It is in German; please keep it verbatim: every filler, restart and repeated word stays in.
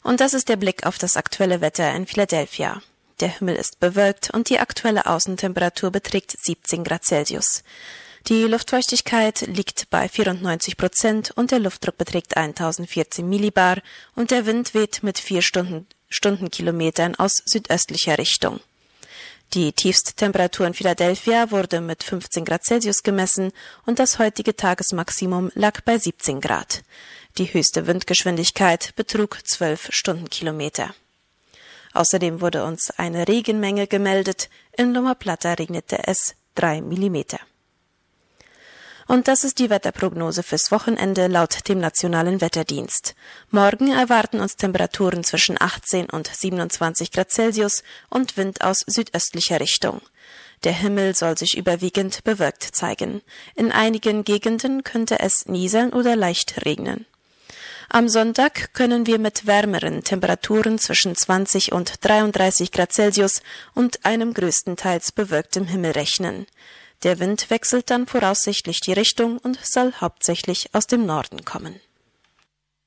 Und das ist der Blick auf das aktuelle Wetter in Philadelphia. Der Himmel ist bewölkt und die aktuelle Außentemperatur beträgt siebzehn Grad Celsius. Die Luftfeuchtigkeit liegt bei vierundneunzig Prozent und der Luftdruck beträgt eintausendvierzehn Millibar und der Wind weht mit vier Stunden, Stundenkilometern aus südöstlicher Richtung. Die Tiefsttemperatur in Philadelphia wurde mit fünfzehn Grad Celsius gemessen und das heutige Tagesmaximum lag bei siebzehn Grad. Die höchste Windgeschwindigkeit betrug zwölf Stundenkilometer. Außerdem wurde uns eine Regenmenge gemeldet. In Loma Plata regnete es drei Millimeter. Und das ist die Wetterprognose fürs Wochenende laut dem Nationalen Wetterdienst. Morgen erwarten uns Temperaturen zwischen achtzehn und siebenundzwanzig Grad Celsius und Wind aus südöstlicher Richtung. Der Himmel soll sich überwiegend bewölkt zeigen. In einigen Gegenden könnte es nieseln oder leicht regnen. Am Sonntag können wir mit wärmeren Temperaturen zwischen zwanzig und dreiunddreißig Grad Celsius und einem größtenteils bewölktem Himmel rechnen. Der Wind wechselt dann voraussichtlich die Richtung und soll hauptsächlich aus dem Norden kommen.